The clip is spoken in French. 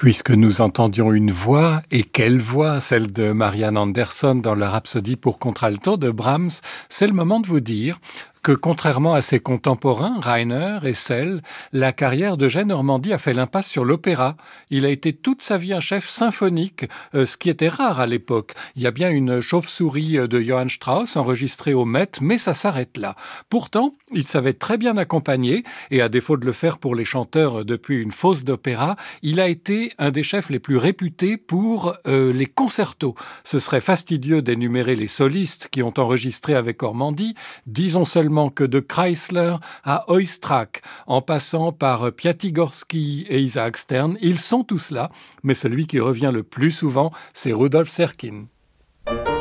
Puisque nous entendions une voix, et quelle voix, celle de Marianne Anderson dans la Rhapsodie pour contralto de Brahms, c'est le moment de vous dire que contrairement à ses contemporains, Rainer et Sell, la carrière d'Eugène Ormandy a fait l'impasse sur l'opéra. Il a été toute sa vie un chef symphonique, ce qui était rare à l'époque. Il y a bien une chauve-souris de Johann Strauss enregistrée au Met, mais ça s'arrête là. Pourtant, il savait très bien accompagner, et à défaut de le faire pour les chanteurs depuis une fosse d'opéra, il a été un des chefs les plus réputés pour les concertos. Ce serait fastidieux d'énumérer les solistes qui ont enregistré avec Ormandy, disons seulement que de Kreisler à Oistrakh, en passant par Piatigorsky et Isaac Stern, ils sont tous là, mais celui qui revient le plus souvent, c'est Rudolf Serkin.